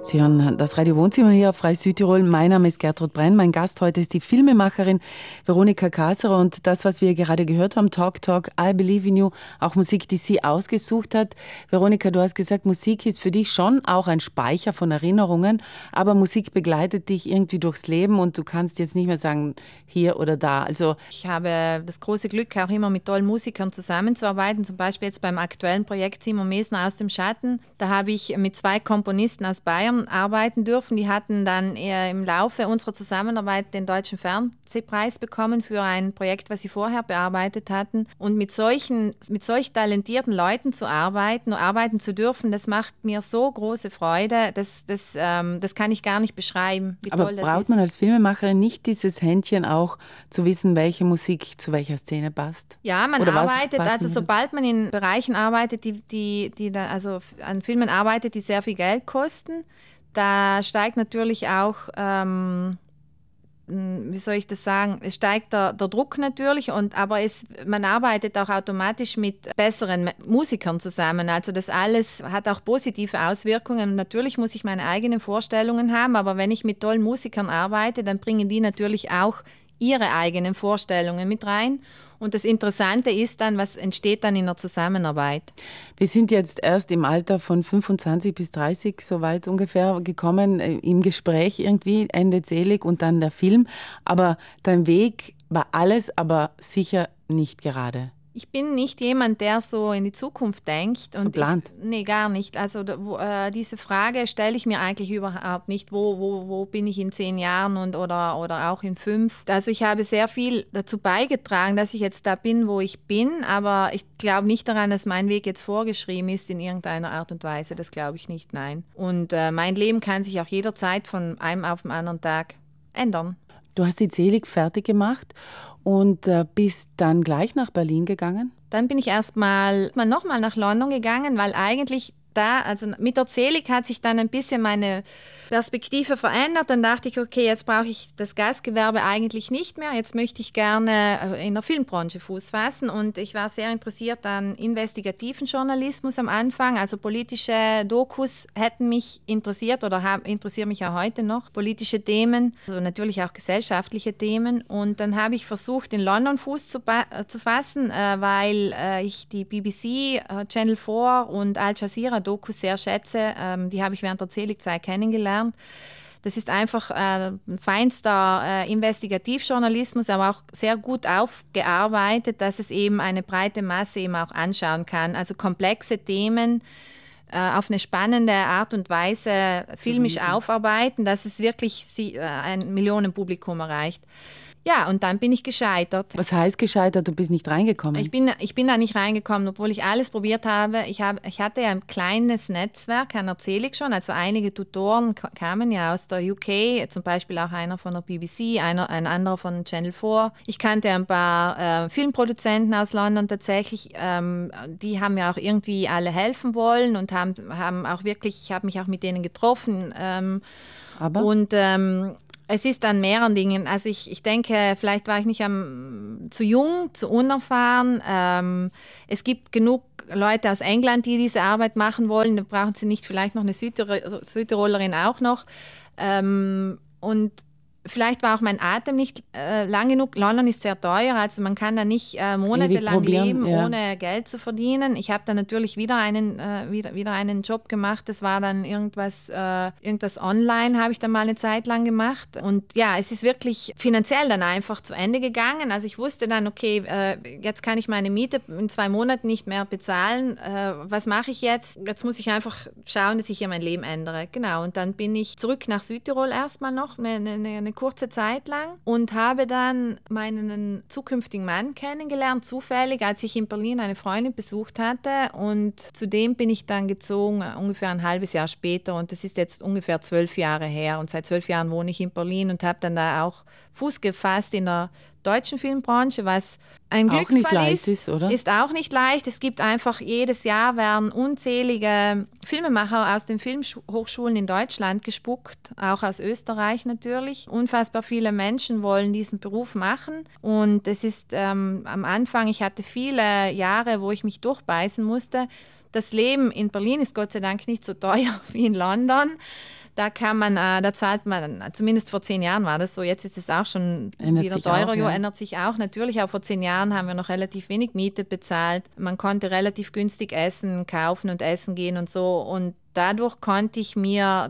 Sie hören das Radio Wohnzimmer hier auf Frei Südtirol. Mein Name ist Gertrud Brenn. Mein Gast heute ist die Filmemacherin Veronika Caserer. Und das, was wir gerade gehört haben, Talk, Talk, I Believe in You, auch Musik, die sie ausgesucht hat. Veronika, du hast gesagt, Musik ist für dich schon auch ein Speicher von Erinnerungen, aber Musik begleitet dich irgendwie durchs Leben und du kannst jetzt nicht mehr sagen, hier oder da. Also ich habe das große Glück, auch immer mit tollen Musikern zusammenzuarbeiten. Zum Beispiel jetzt beim aktuellen Projekt Simon Mesner aus dem Schatten. Da habe ich mit 2 Komponisten aus Bayern arbeiten dürfen. Die hatten dann im Laufe unserer Zusammenarbeit den Deutschen Fernsehpreis bekommen für ein Projekt, was sie vorher bearbeitet hatten. Und mit solch talentierten Leuten arbeiten zu dürfen, das macht mir so große Freude. Das kann ich gar nicht beschreiben, wie aber toll das braucht ist. man als Filmemacherin nicht dieses Händchen auch zu wissen, welche Musik zu welcher Szene passt? Ja, man oder arbeitet, also sobald man in Bereichen arbeitet, also an Filmen arbeitet, die sehr viel Geld kosten, da steigt natürlich auch, wie soll ich das sagen, es steigt der Druck natürlich, aber man arbeitet auch automatisch mit besseren Musikern zusammen. Also das alles hat auch positive Auswirkungen. Natürlich muss ich meine eigenen Vorstellungen haben, aber wenn ich mit tollen Musikern arbeite, dann bringen die natürlich auch ihre eigenen Vorstellungen mit rein. Und das Interessante ist dann, was entsteht dann in der Zusammenarbeit. Wir sind jetzt erst im Alter von 25 bis 30 so weit ungefähr gekommen, im Gespräch irgendwie, endet selig und dann der Film. Aber dein Weg war alles, aber sicher nicht gerade. Ich bin nicht jemand, der so in die Zukunft denkt. So plant? Nee, gar nicht. Also diese Frage stelle ich mir eigentlich überhaupt nicht. Wo bin ich in 10 Jahren oder auch in 5? Also ich habe sehr viel dazu beigetragen, dass ich jetzt da bin, wo ich bin. Aber ich glaube nicht daran, dass mein Weg jetzt vorgeschrieben ist in irgendeiner Art und Weise. Das glaube ich nicht, nein. Und mein Leben kann sich auch jederzeit von einem auf den anderen Tag ändern. Du hast die Zelig fertig gemacht und bist dann gleich nach Berlin gegangen? Dann bin ich nochmal nach London gegangen, weil eigentlich also mit der Zelig hat sich dann ein bisschen meine Perspektive verändert. Dann dachte ich, okay, jetzt brauche ich das Gastgewerbe eigentlich nicht mehr. Jetzt möchte ich gerne in der Filmbranche Fuß fassen. Und ich war sehr interessiert an investigativen Journalismus am Anfang. Also politische Dokus hätten mich interessiert oder interessieren mich auch heute noch. Politische Themen, also natürlich auch gesellschaftliche Themen. Und dann habe ich versucht, in London Fuß zu fassen, weil ich die BBC, Channel 4 und Al Jazeera Dokus sehr schätze. Die habe ich während der Zelig-Zeit kennengelernt. Das ist einfach feinster Investigativjournalismus, aber auch sehr gut aufgearbeitet, dass es eben eine breite Masse eben auch anschauen kann. Also komplexe Themen auf eine spannende Art und Weise filmisch aufarbeiten, dass es wirklich ein Millionenpublikum erreicht. Ja, und dann bin ich gescheitert. Was heißt gescheitert? Du bist nicht reingekommen? Ich bin da nicht reingekommen, obwohl ich alles probiert habe. Ich hatte ja ein kleines Netzwerk an der Zelig schon. Also einige Tutoren kamen ja aus der UK, zum Beispiel auch einer von der BBC, ein anderer von Channel 4. Ich kannte ein paar Filmproduzenten aus London tatsächlich. Die haben mir auch irgendwie alle helfen wollen und haben auch wirklich, ich habe mich auch mit denen getroffen. Aber? Und es ist an mehreren Dingen. Also ich denke, vielleicht war ich nicht zu jung, zu unerfahren. Es gibt genug Leute aus England, die diese Arbeit machen wollen. Da brauchen sie nicht vielleicht noch eine Südtirolerin auch noch. Und vielleicht war auch mein Atem nicht lang genug. London ist sehr teuer, also man kann da nicht monatelang leben, ohne Geld zu verdienen. Ich habe dann natürlich wieder einen Job gemacht. Das war dann irgendwas online, habe ich dann mal eine Zeit lang gemacht. Und ja, es ist wirklich finanziell dann einfach zu Ende gegangen. Also ich wusste dann, okay, jetzt kann ich meine Miete in 2 Monaten nicht mehr bezahlen. Was mache ich jetzt? Jetzt muss ich einfach schauen, dass ich hier mein Leben ändere. Genau, und dann bin ich zurück nach Südtirol erstmal noch, eine kurze Zeit lang und habe dann meinen zukünftigen Mann kennengelernt, zufällig, als ich in Berlin eine Freundin besucht hatte, und zu dem bin ich dann gezogen, ungefähr ein halbes Jahr später, und das ist jetzt ungefähr 12 Jahre her, und seit 12 Jahren wohne ich in Berlin und habe dann da auch Fuß gefasst in der deutschen Filmbranche, was ein auch Glücksfall nicht leicht ist, oder? Ist auch nicht leicht. Es gibt einfach, jedes Jahr werden unzählige Filmemacher aus den Filmhochschulen in Deutschland gespuckt, auch aus Österreich natürlich. Unfassbar viele Menschen wollen diesen Beruf machen, und es ist am Anfang, ich hatte viele Jahre, wo ich mich durchbeißen musste. Das Leben in Berlin ist Gott sei Dank nicht so teuer wie in London. Da da zahlt man, zumindest vor 10 Jahren war das so, jetzt ist es auch schon ändert wieder sich teurer, auch, ja. Ändert sich auch natürlich, aber vor 10 Jahren haben wir noch relativ wenig Miete bezahlt. Man konnte relativ günstig Essen kaufen und essen gehen und so, und dadurch konnte ich mir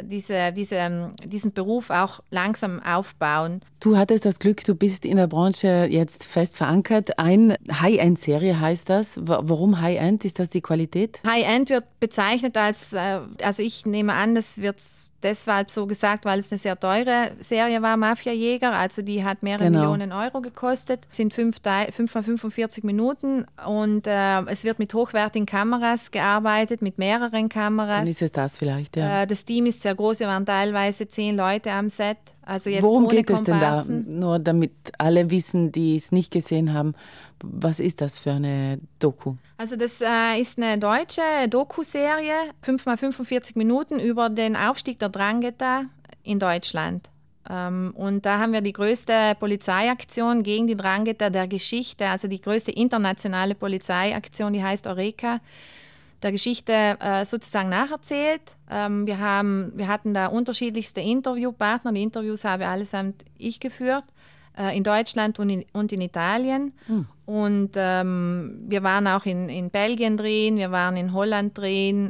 diesen Beruf auch langsam aufbauen. Du hattest das Glück, du bist in der Branche jetzt fest verankert. Ein High-End-Serie heißt das. Warum High-End? Ist das die Qualität? High-End wird bezeichnet als, also ich nehme an, das wird deshalb so gesagt, weil es eine sehr teure Serie war, Mafia-Jäger. Also die hat mehrere Millionen Euro gekostet. Es sind 5 mal 45 Minuten und es wird mit hochwertigen Kameras gearbeitet, mit mehreren Kameras. Dann ist es das vielleicht, ja. Das Team ist sehr groß, wir waren teilweise 10 Leute am Set. Also jetzt Worum ohne geht es denn da? Komparsen. Nur damit alle wissen, die es nicht gesehen haben, was ist das für eine Doku? Also das ist eine deutsche Doku-Serie, 5 mal 45 Minuten über den Aufstieg der Drangheta in Deutschland. Und da haben wir die größte Polizeiaktion gegen die Drangheta der Geschichte, also die größte internationale Polizeiaktion, die heißt Eureka, der Geschichte sozusagen nacherzählt. Wir hatten da unterschiedlichste Interviewpartner, die Interviews habe allesamt ich geführt, in Deutschland und in Italien. Und wir waren auch in Belgien drehen, wir waren in Holland drehen,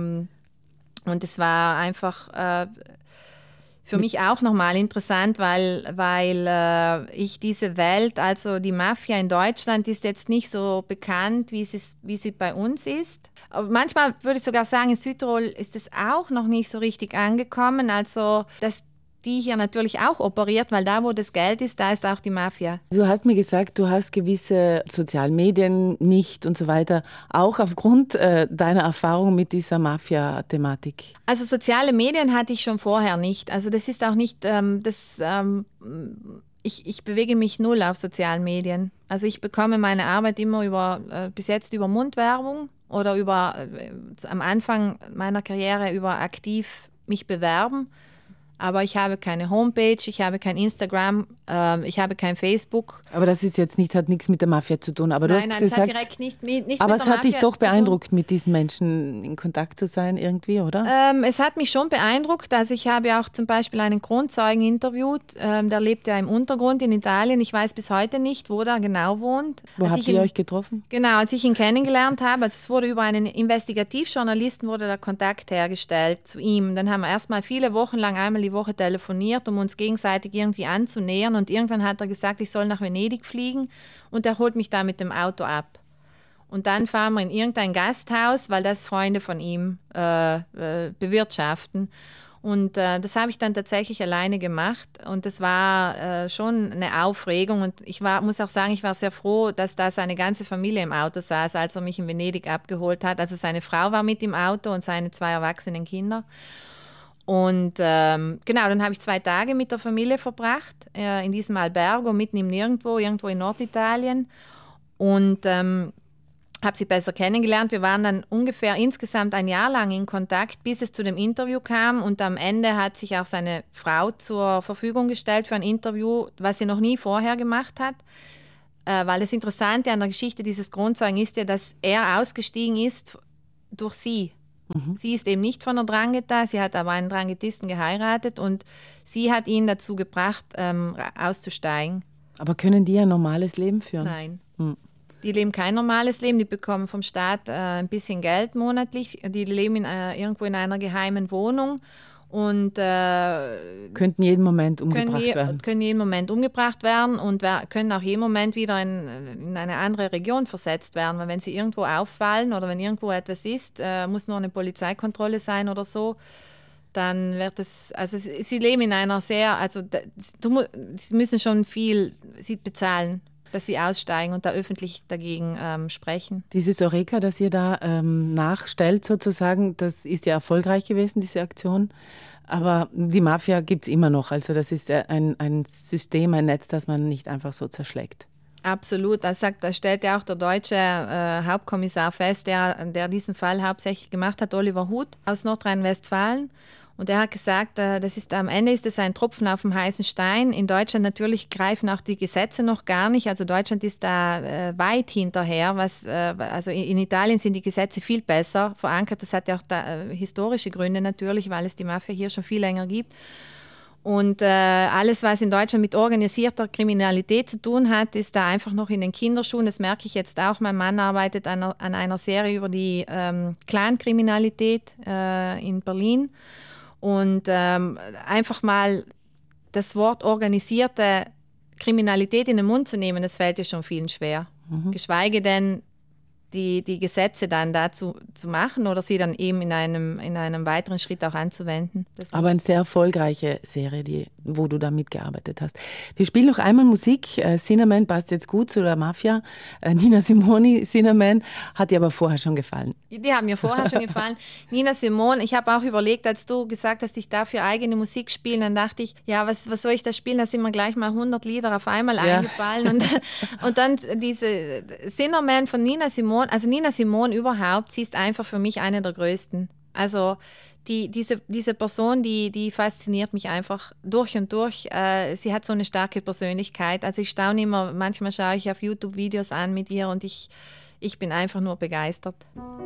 und es war einfach für mich auch nochmal interessant, weil ich diese Welt, also die Mafia in Deutschland ist jetzt nicht so bekannt, wie sie bei uns ist. Aber manchmal würde ich sogar sagen, in Südtirol ist es auch noch nicht so richtig angekommen, also dass die hier natürlich auch operiert, weil da, wo das Geld ist, da ist auch die Mafia. Du hast mir gesagt, du hast gewisse sozialen Medien nicht und so weiter, auch aufgrund deiner Erfahrung mit dieser Mafia-Thematik. Also soziale Medien hatte ich schon vorher nicht. Also das ist auch nicht, ich bewege mich null auf sozialen Medien. Also ich bekomme meine Arbeit immer bis jetzt über Mundwerbung oder am Anfang meiner Karriere über aktiv mich bewerben. Aber ich habe keine Homepage, ich habe kein Instagram, ich habe kein Facebook. Aber das ist jetzt hat nichts mit der Mafia zu tun. Aber Nein, du hast es gesagt, hat direkt nichts mit der aber Mafia es hat dich doch zu tun. beeindruckt, mit diesen Menschen in Kontakt zu sein irgendwie, oder? Es hat mich schon beeindruckt. Also ich habe ja auch zum Beispiel einen Kronzeugen interviewt, der lebt ja im Untergrund in Italien. Ich weiß bis heute nicht, wo der genau wohnt. Wo habt ihr euch getroffen? Genau, als ich ihn kennengelernt habe, also es wurde über einen Investigativjournalisten wurde der Kontakt hergestellt zu ihm. Dann haben wir erstmal viele Wochen lang einmal die Woche telefoniert, um uns gegenseitig irgendwie anzunähern. Und irgendwann hat er gesagt, ich soll nach Venedig fliegen und er holt mich da mit dem Auto ab. Und dann fahren wir in irgendein Gasthaus, weil das Freunde von ihm bewirtschaften. Und das habe ich dann tatsächlich alleine gemacht. Und das war schon eine Aufregung. Und muss auch sagen, ich war sehr froh, dass da seine ganze Familie im Auto saß, als er mich in Venedig abgeholt hat. Also seine Frau war mit im Auto und seine 2 erwachsenen Kinder. Und genau, dann habe ich 2 Tage mit der Familie verbracht, in diesem Albergo, mitten im Nirgendwo, irgendwo in Norditalien. Und habe sie besser kennengelernt. Wir waren dann ungefähr insgesamt ein Jahr lang in Kontakt, bis es zu dem Interview kam. Und am Ende hat sich auch seine Frau zur Verfügung gestellt für ein Interview, was sie noch nie vorher gemacht hat. Weil das Interessante an der Geschichte dieses Kronzeugen ist ja, dass er ausgestiegen ist durch sie. Sie ist eben nicht von der Drangheta, sie hat aber einen Dranghetisten geheiratet und sie hat ihn dazu gebracht, auszusteigen. Aber können die ein normales Leben führen? Nein. Die leben kein normales Leben, die bekommen vom Staat ein bisschen Geld monatlich, die leben irgendwo in einer geheimen Wohnung und könnten jeden Moment umgebracht werden. Können jeden Moment umgebracht werden und können auch jeden Moment wieder in eine andere Region versetzt werden, weil wenn sie irgendwo auffallen oder wenn irgendwo etwas ist, muss nur eine Polizeikontrolle sein oder so, dann wird es, also sie leben in einer sehr, also sie müssen schon viel bezahlen, dass sie aussteigen und da öffentlich dagegen sprechen. Dieses Eureka, das ihr da nachstellt sozusagen, das ist ja erfolgreich gewesen, diese Aktion. Aber die Mafia gibt es immer noch. Also das ist ein System, ein Netz, das man nicht einfach so zerschlägt. Absolut. Das stellt ja auch der deutsche Hauptkommissar fest, der diesen Fall hauptsächlich gemacht hat, Oliver Huth aus Nordrhein-Westfalen. Und er hat gesagt, am Ende ist es ein Tropfen auf dem heißen Stein. In Deutschland natürlich greifen auch die Gesetze noch gar nicht. Also Deutschland ist da weit hinterher. Also in Italien sind die Gesetze viel besser verankert. Das hat ja auch historische Gründe natürlich, weil es die Mafia hier schon viel länger gibt. Und alles, was in Deutschland mit organisierter Kriminalität zu tun hat, ist da einfach noch in den Kinderschuhen. Das merke ich jetzt auch. Mein Mann arbeitet an einer Serie über die Clankriminalität in Berlin. Und einfach mal das Wort organisierte Kriminalität in den Mund zu nehmen, das fällt ja schon vielen schwer. Geschweige denn, die Gesetze dann dazu zu machen oder sie dann eben in einem weiteren Schritt auch anzuwenden. Aber eine sehr erfolgreiche Serie, wo du da mitgearbeitet hast. Wir spielen noch einmal Musik. Cinnamon passt jetzt gut zu der Mafia. Nina Simone, Cinnamon, hat dir aber vorher schon gefallen. Die haben mir vorher schon gefallen. Nina Simone, ich habe auch überlegt, als du gesagt hast, ich darf für eigene Musik spielen, dann dachte ich, ja, was soll ich da spielen? Da sind mir gleich mal 100 Lieder auf einmal eingefallen. Und dann diese Cinnamon von Nina Simone. Also Nina Simone überhaupt, sie ist einfach für mich eine der größten. Also diese Person, die fasziniert mich einfach durch und durch. Sie hat so eine starke Persönlichkeit. Also ich staune immer, manchmal schaue ich auf YouTube-Videos an mit ihr und ich bin einfach nur begeistert.